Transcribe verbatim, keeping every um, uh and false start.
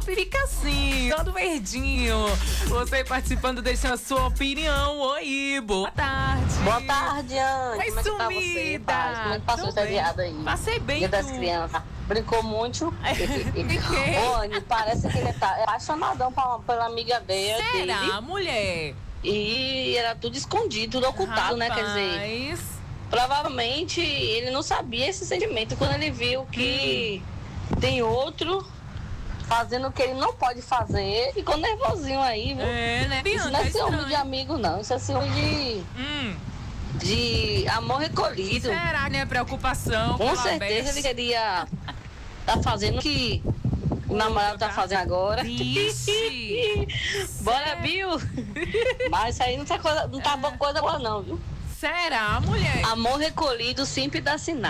fica assim, todo verdinho. Você participando, deixando a sua opinião. Oi, boa tarde. Boa tarde, Anne. Vai Como é que tá você, sumida. paz? Como é que passou esse feriado aí? Passei bem, Dia das tu. crianças. Brincou muito? Fiquei. Ô, Anne, parece que ele tá apaixonadão pra- pela amiga dele. Será, dele. mulher? E era tudo escondido, tudo ocultado, né? Quer dizer, Rapaz. provavelmente ele não sabia esse sentimento quando ele viu que tem outro fazendo o que ele não pode fazer. Ficou nervosinho aí, viu? É, né? Isso não é ciúme de amigo, não. Isso é ciúme de, Hum, de amor recolhido. será, né? Preocupação. Com pela certeza ele Beth. queria tá fazendo o que o namorado tá fazendo agora. Vixe. Bora, viu? Mas isso aí não tá, coisa, não tá boa coisa boa, não, viu? Será, mulher? Amor recolhido sempre dá sinal.